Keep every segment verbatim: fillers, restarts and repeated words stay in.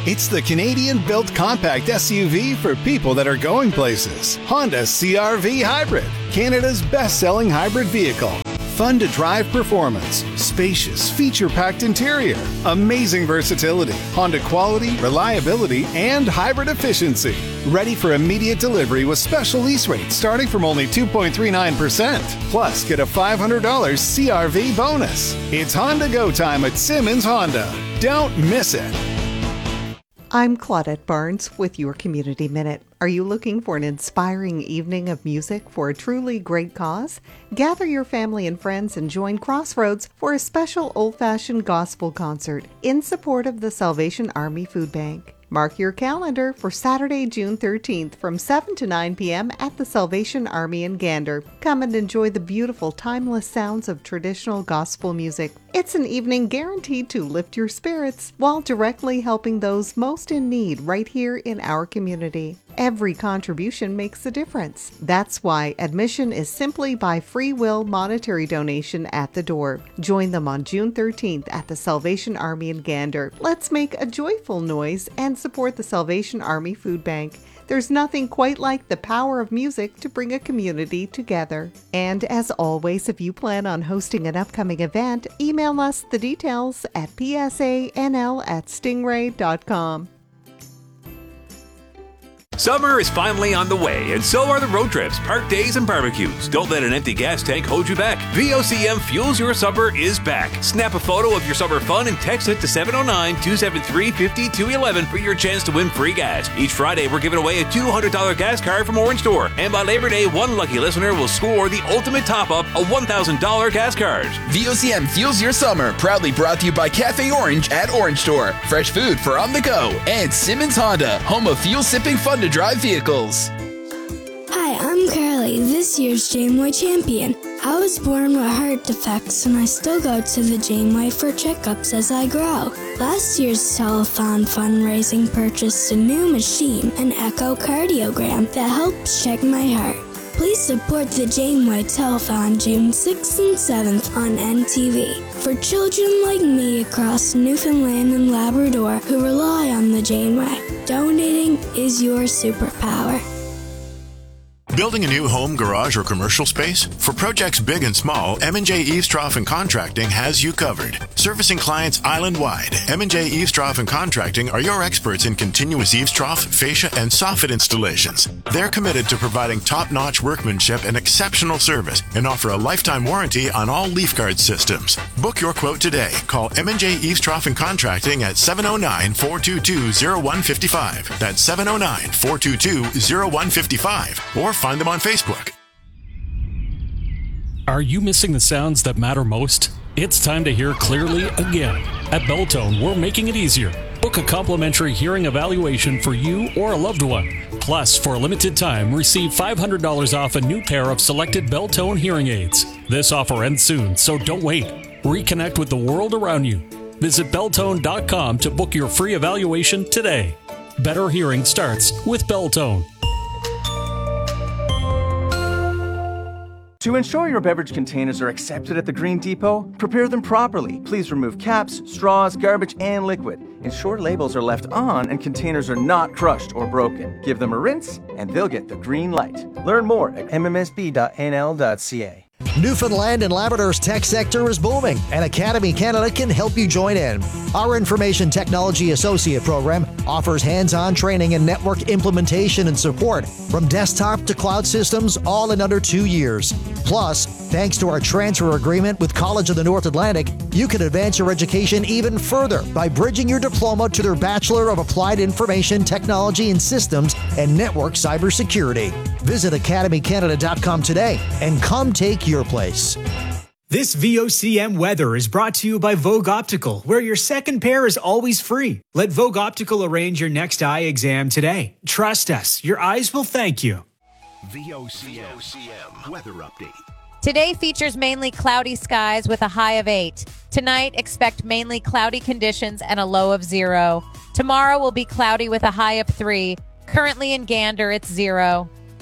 It's the Canadian-built compact S U V for people that are going places. Honda C R V Hybrid, Canada's best-selling hybrid vehicle. Fun-to-drive performance, spacious, feature-packed interior, amazing versatility, Honda quality, reliability, and hybrid efficiency. Ready for immediate delivery with special lease rates starting from only two point three nine percent. Plus, get a five hundred dollars C R V bonus. It's Honda Go time at Simmons Honda. Don't miss it. I'm Claudette Barnes with your Community Minute. Are you looking for an inspiring evening of music for a truly great cause? Gather your family and friends and join Crossroads for a special old-fashioned gospel concert in support of the Salvation Army Food Bank. Mark your calendar for Saturday, June thirteenth from seven to nine p.m. at the Salvation Army in Gander. Come and enjoy the beautiful, timeless sounds of traditional gospel music. It's an evening guaranteed to lift your spirits while directly helping those most in need right here in our community. Every contribution makes a difference. That's why admission is simply by free will monetary donation at the door. Join them on June thirteenth at the Salvation Army in Gander. Let's make a joyful noise and support the Salvation Army Food Bank. There's nothing quite like the power of music to bring a community together. And as always, if you plan on hosting an upcoming event, email us the details at p s a n l at stingray dot com. Summer is finally on the way, and so are the road trips, park days, and barbecues. Don't let an empty gas tank hold you back. V O C M Fuels Your Summer is back. Snap a photo of your summer fun and text it to seven oh nine, two seven three, five two one one for your chance to win free gas. Each Friday, we're giving away a two hundred dollars gas card from Orange Store. And by Labor Day, one lucky listener will score the ultimate top-up, a one thousand dollars gas card. V O C M Fuels Your Summer, proudly brought to you by Cafe Orange at Orange Store. Fresh food for on the go. And Simmons Honda, home of fuel-sipping fun-to-drive vehicles. Hi, I'm Carly, this year's Janeway champion. I was born with heart defects and I still go to the Janeway for checkups as I grow. Last year's telethon fundraising purchased a new machine, an echocardiogram, that helps check my heart. Please support the Janeway Telethon June sixth and seventh on N T V. For children like me across Newfoundland and Labrador who rely on the Janeway, donating is your superpower. Building a new home, garage, or commercial space? For projects big and small, M and J Eavestrough and Contracting has you covered. Servicing clients island-wide, M and J Eavestrough and Contracting are your experts in continuous eavestrough, fascia, and soffit installations. They're committed to providing top-notch workmanship and exceptional service and offer a lifetime warranty on all leaf guard systems. Book your quote today. Call M and J Eavestrough and Contracting at seven oh nine, four two two, oh one five five. That's seven oh nine, four two two, oh one five five. Or find them on Facebook. Are you missing the sounds that matter most? It's time to hear clearly again. At Belltone, we're making it easier. Book a complimentary hearing evaluation for you or a loved one. Plus, for a limited time, receive five hundred dollars off a new pair of selected Belltone hearing aids. This offer ends soon, so don't wait. Reconnect with the world around you. Visit Belltone dot com to book your free evaluation today. Better hearing starts with Belltone. To ensure your beverage containers are accepted at the Green Depot, prepare them properly. Please remove caps, straws, garbage, and liquid. Ensure labels are left on and containers are not crushed or broken. Give them a rinse and they'll get the green light. Learn more at m m s b dot n l dot c a. Newfoundland and Labrador's tech sector is booming, and Academy Canada can help you join in. Our Information Technology Associate program offers hands-on training in network implementation and support from desktop to cloud systems, all in under two years. Plus, thanks to our transfer agreement with College of the North Atlantic, you can advance your education even further by bridging your diploma to their Bachelor of Applied Information Technology and Systems and Network Cybersecurity. Visit academy canada dot com today and come take your place. This V O C M weather is brought to you by Vogue Optical, where your second pair is always free. Let Vogue Optical arrange your next eye exam today. Trust us, your eyes will thank you. V O C M weather update. Today features mainly cloudy skies with a high of eight. Tonight, expect mainly cloudy conditions and a low of zero. Tomorrow will be cloudy with a high of three. Currently in Gander, it's zero.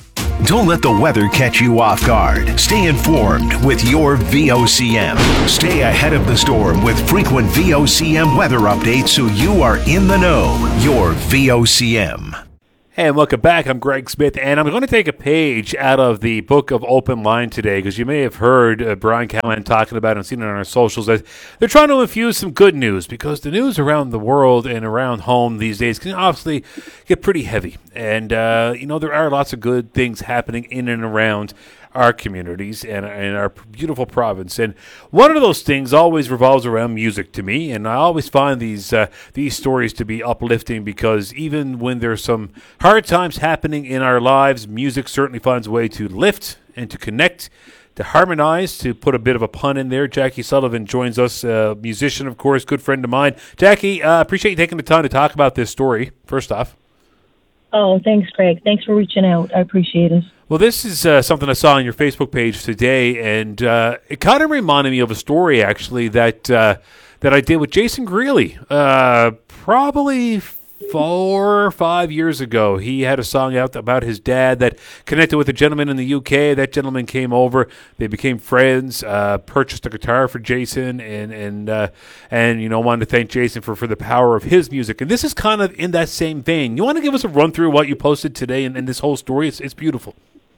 Don't let the weather catch you off guard. Stay informed with your V O C M. Stay ahead of the storm with frequent V O C M weather updates so you are in the know. Your V O C M. Hey, and welcome back. I'm Greg Smith, and I'm going to take a page out of the book of Open Line today, because you may have heard uh, Brian Callahan talking about it and seen it on our socials that they're trying to infuse some good news, because the news around the world and around home these days can obviously get pretty heavy. And, uh, you know, there are lots of good things happening in and around our communities and, and our beautiful province. And one of those things always revolves around music to me, and I always find these uh, these stories to be uplifting, because even when there's some hard times happening in our lives, music certainly finds a way to lift and to connect, to harmonize, to put a bit of a pun in there. Jackie Sullivan joins us, a musician, of course, good friend of mine. Jackie, uh, appreciate you taking the time to talk about this story, first off. Oh, thanks, Greg. Thanks for reaching out. I appreciate it. Well, this is uh, something I saw on your Facebook page today, and uh, it kind of reminded me of a story, actually, that uh, that I did with Jason Greeley uh, probably four or five years ago. He had a song out about his dad that connected with a gentleman in the U K. That gentleman came over. They became friends, uh, purchased a guitar for Jason, and and uh, and you know wanted to thank Jason for, for the power of his music. And this is kind of in that same vein. You want to give us a run through what you posted today and, and this whole story? It's, it's beautiful.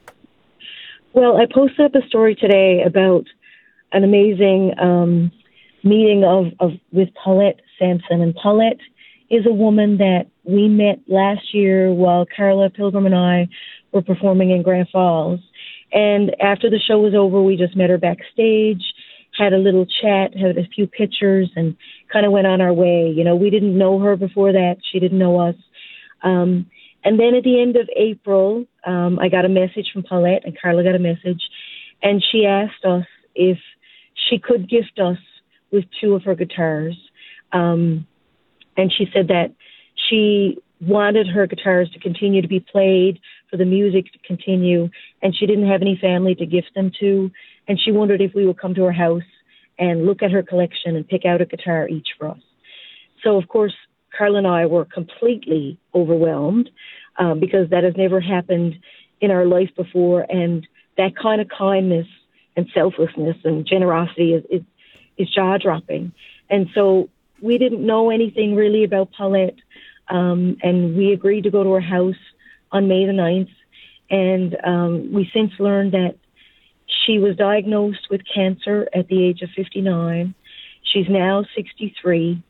Well, I posted up a story today about an amazing um, meeting of, of with Paulette Sampson. And Paulette is a woman that we met last year while Carla Pilgrim and I were performing in Grand Falls. And after the show was over, we just met her backstage, had a little chat, had a few pictures, and kind of went on our way. You know, we didn't know her before that. She didn't know us. Um, and then at the end of April, um, I got a message from Paulette, and Carla got a message, and she asked us if she could gift us with two of her guitars. Um, and she said that she wanted her guitars to continue to be played, for the music to continue, and she didn't have any family to gift them to, and she wondered if we would come to her house and look at her collection and pick out a guitar each for us. So, of course, Carla and I were completely overwhelmed um, because that has never happened in our life before, and that kind of kindness and selflessness and generosity is, is, is jaw-dropping. And so we didn't know anything really about Paulette, um, and we agreed to go to her house on May the ninth, and um, we since learned that she was diagnosed with cancer at the age of fifty-nine. She's now sixty-three,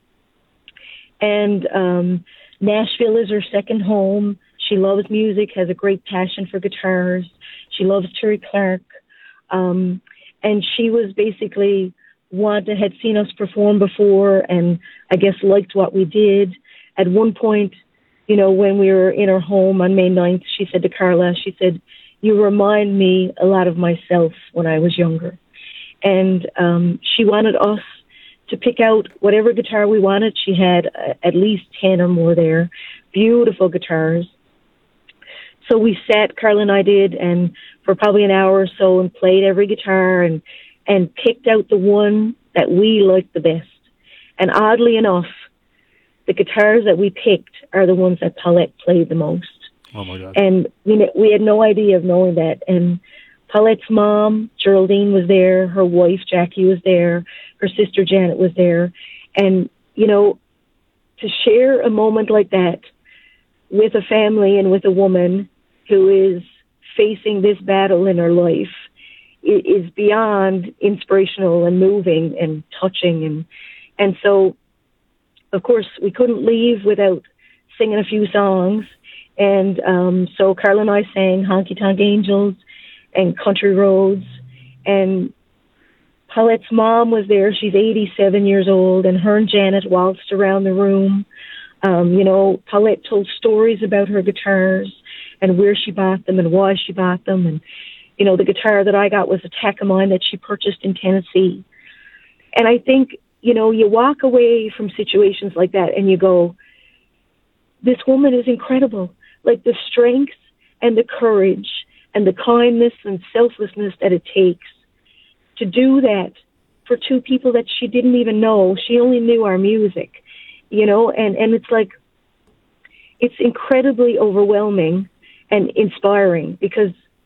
and um, Nashville is her second home. She loves music, has a great passion for guitars. She loves Terry Clark, um, and she was basically wanted, had seen us perform before, and I guess liked what we did. At one point, you know, when we were in her home on May ninth, she said to Carla, she said, "You remind me a lot of myself when I was younger." And um, she wanted us to pick out whatever guitar we wanted. She had uh, at least ten or more there, beautiful guitars. So we sat, Carla and I did, and for probably an hour or so, and played every guitar and, and picked out the one that we liked the best. And oddly enough, the guitars that we picked are the ones that Paulette played the most. Oh, my God. And we, we had no idea of knowing that. And Paulette's mom, Geraldine, was there. Her wife, Jackie, was there. Her sister, Janet, was there. And, you know, to share a moment like that with a family and with a woman who is facing this battle in her life is beyond inspirational and moving and touching. And, and so, of course, we couldn't leave without singing a few songs. And um, so Carla and I sang Honky Tonk Angels and Country Roads. And Paulette's mom was there. She's eighty-seven years old, and her and Janet waltzed around the room. Um, you know, Paulette told stories about her guitars and where she bought them and why she bought them. And, you know, the guitar that I got was a Takamine that she purchased in Tennessee. And I think, you know, you walk away from situations like that and you go, this woman is incredible. Like the strength and the courage and the kindness and selflessness that it takes to do that for two people that she didn't even know. She only knew our music, you know, and, and it's like, it's incredibly overwhelming and inspiring because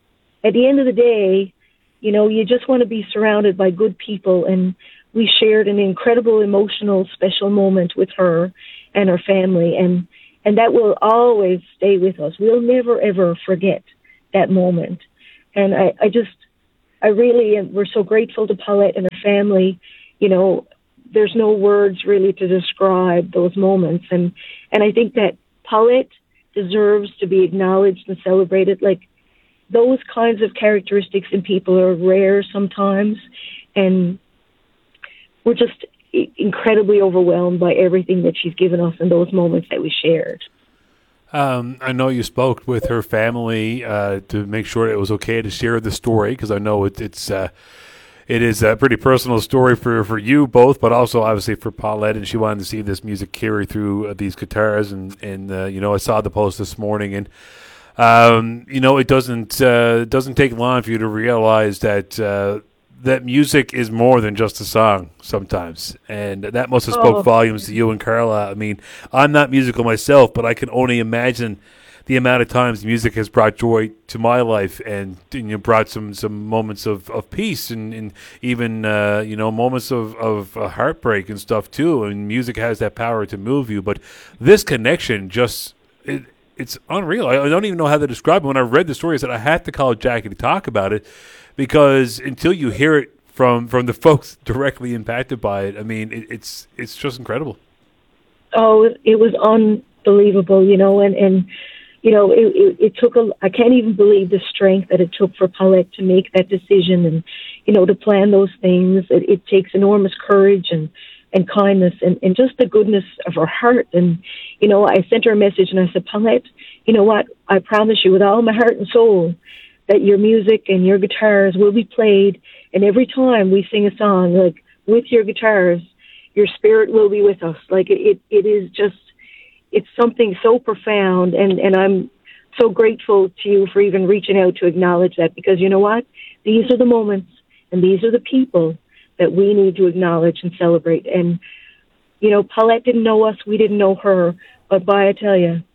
at the end of the day, you know, you just want to be surrounded by good people. And we shared an incredible, emotional, special moment with her and her family. And, and that will always stay with us. We'll never, ever forget that moment. And I, I just, I really, we're so grateful to Paulette and her family. You know, there's no words really to describe those moments. And, and I think that Paulette deserves to be acknowledged and celebrated. Like, those kinds of characteristics in people are rare sometimes. And we're just incredibly overwhelmed by everything that she's given us in those moments that we shared. Um, I know you spoke with her family uh, to make sure it was okay to share the story, because I know it, it's uh, it is a pretty personal story for, for you both, but also obviously for Paulette, and she wanted to see this music carry through uh, these guitars. And, and uh, you know, I saw the post this morning, and um, you know, it doesn't uh, doesn't take long for you to realize that uh, that music is more than just a song sometimes, and that must have spoke oh. volumes to you and Carla. I mean, I'm not musical myself, but I can only imagine the amount of times music has brought joy to my life, and you know, brought some, some moments of, of peace, and, and even uh, you know, moments of, of uh, heartbreak and stuff too. And music has that power to move you. But this connection just it, it's unreal. I, I don't even know how to describe it. When I read the story, I said I had to call Jackie to talk about it, because until you hear it from from the folks directly impacted by it, I mean, it, it's it's just incredible. Oh, it was unbelievable, you know, and, and you know, it, it, it took a, I can't even believe the strength that it took for Paulette to make that decision and, you know, to plan those things. It, it takes enormous courage and, and kindness and, and just the goodness of her heart. And, you know, I sent her a message and I said, Paulette, you know what? I promise you with all my heart and soul that your music and your guitars will be played. And every time we sing a song, like with your guitars, your spirit will be with us. Like it, it, it is just, it's something so profound. And, and I'm so grateful to you for even reaching out to acknowledge that, because you know what? These are the moments and these are the people that we need to acknowledge and celebrate. And, you know, Paulette didn't know us. We didn't know her. But by I tell you,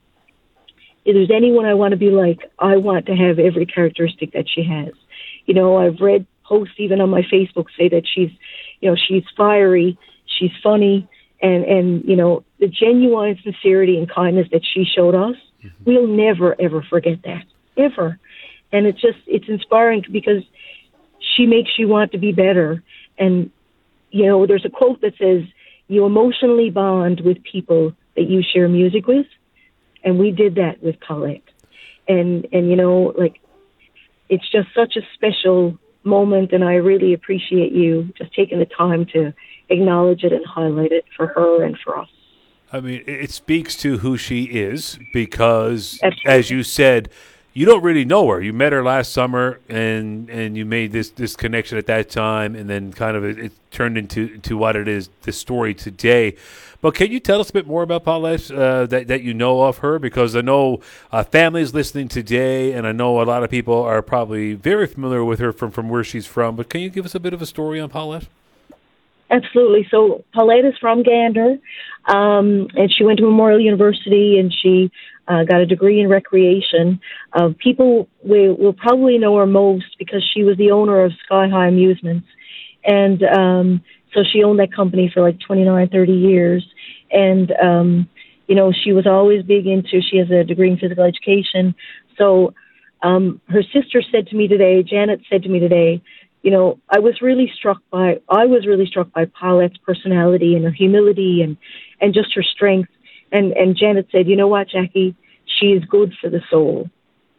if there's anyone I want to be like, I want to have every characteristic that she has. You know, I've read posts even on my Facebook say that she's, you know, she's fiery, she's funny, and, and you know, the genuine sincerity and kindness that she showed us, mm-hmm. we'll never, ever forget that, ever. And it's just, it's inspiring because she makes you want to be better. And, you know, there's a quote that says, you emotionally bond with people that you share music with. And we did that with Paulette. And, and, you know, like, it's just such a special moment. And I really appreciate you just taking the time to acknowledge it and highlight it for her and for us. I mean, it speaks to who she is because, Absolutely. As you said, you don't really know her. You met her last summer, and, and you made this, this connection at that time, and then kind of it, it turned into, into what it is, this story today. But can you tell us a bit more about Paulette uh, that, that you know of her? Because I know uh, families listening today, and I know a lot of people are probably very familiar with her from, from where she's from. But can you give us a bit of a story on Paulette? Absolutely. So Paulette is from Gander, um, and she went to Memorial University, and she uh, got a degree in recreation. Uh, people will, will probably know her most because she was the owner of Sky High Amusements. And um, so she owned that company for like twenty-nine, thirty years. And, um, you know, she was always big into, she has a degree in physical education. So um, her sister said to me today, Janet said to me today, you know, I was really struck by, I was really struck by Paulette's personality and her humility and, and just her strength. And, and Janet said, you know what, Jackie, she is good for the soul.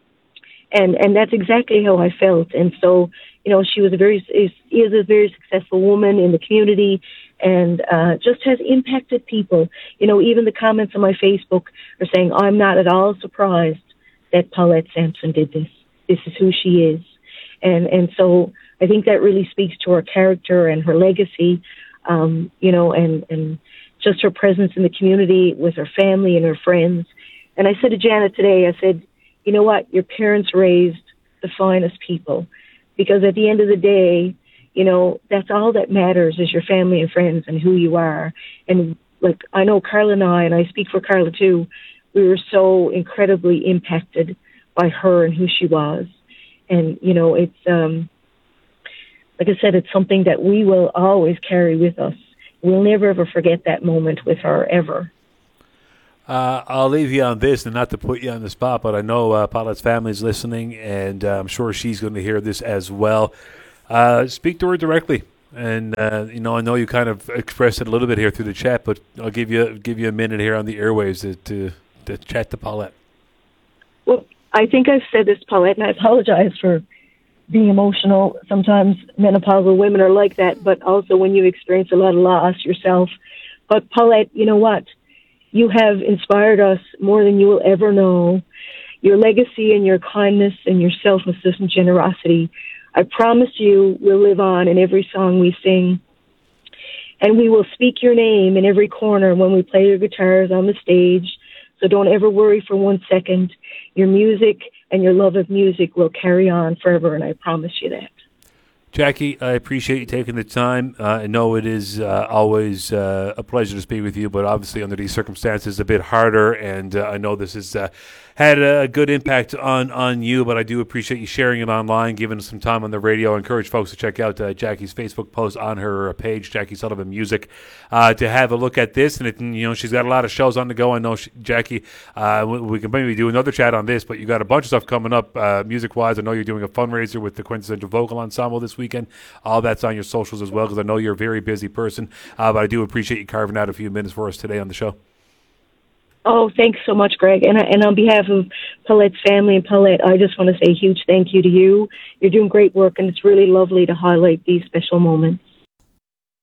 And, and that's exactly how I felt. And so, you know, she was a very, is, is a very successful woman in the community and uh, just has impacted people. You know, even the comments on my Facebook are saying, I'm not at all surprised that Paulette Sampson did this. This is who she is. And, and so I think that really speaks to her character and her legacy, um, you know, and, and just her presence in the community with her family and her friends. And I said to Janet today, I said, you know what, your parents raised the finest people, because at the end of the day, you know, that's all that matters is your family and friends and who you are. And like, I know Carla and I, and I speak for Carla too, we were so incredibly impacted by her and who she was. And, you know, it's, um, like I said, it's something that we will always carry with us. We'll never, ever forget that moment with her, ever. Uh, I'll leave you on this, and not to put you on the spot, but I know uh, Paulette's family is listening, and uh, I'm sure she's going to hear this as well. Uh, speak to her directly. And, uh, you know, I know you kind of expressed it a little bit here through the chat, but I'll give you give you a minute here on the airwaves to, to, to chat to Paulette. Well, I think I've said this, Paulette, and I apologize for being emotional. Sometimes menopausal women are like that, but also when you experience a lot of loss yourself. But, Paulette, you know what? You have inspired us more than you will ever know. Your legacy and your kindness and your selflessness and generosity, I promise you, will live on in every song we sing. And we will speak your name in every corner when we play your guitars on the stage. So don't ever worry for one second. Your music and your love of music will carry on forever, and I promise you that. Jackie, I appreciate you taking the time. Uh, I know it is uh, always uh, a pleasure to speak with you, but obviously under these circumstances, a bit harder. And uh, I know this has uh, had a good impact on, on you, but I do appreciate you sharing it online, giving us some time on the radio. I encourage folks to check out uh, Jackie's Facebook post on her page, Jackie Sullivan Music, uh, to have a look at this. And it, you know, she's got a lot of shows on the go. I know she, Jackie, uh, we, we can maybe do another chat on this, but you got a bunch of stuff coming up uh, music-wise. I know you're doing a fundraiser with the Quintessential Vocal Ensemble this weekend. All that's on your socials as well, because I know you're a very busy person. Uh, but I do appreciate you carving out a few minutes for us today on the show. Oh, thanks so much, Greg. And, and on behalf of Paulette's family and Paulette, I just want to say a huge thank you to you. You're doing great work, and it's really lovely to highlight these special moments.